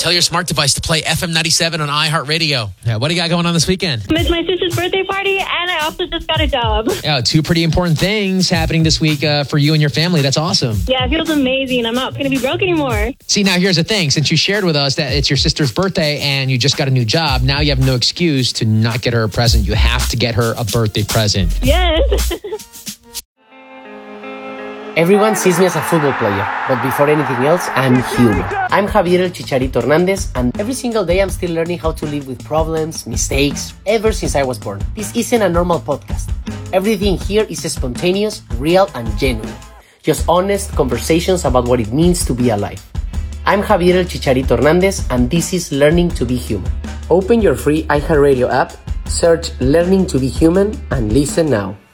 Tell your smart device to play FM 97 on iHeartRadio. Yeah, what do you got going on this weekend? It's my sister's birthday party, and I also just got a job. Yeah, two pretty important things happening this week for you and your family. That's awesome. Yeah, it feels amazing. I'm not going to be broke anymore. See, now here's the thing. Since you shared with us that it's your sister's birthday and you just got a new job, now you have no excuse to not get her a present. You have to get her a birthday present. Yes. Everyone sees me as a football player, but before anything else, I'm human. I'm Javier El Chicharito Hernandez, and every single day I'm still learning how to live with problems, mistakes, ever since I was born. This isn't a normal podcast. Everything here is spontaneous, real, and genuine. Just honest conversations about what it means to be alive. I'm Javier El Chicharito Hernandez, and this is Learning to be Human. Open your free iHeartRadio app, search Learning to be Human, and listen now.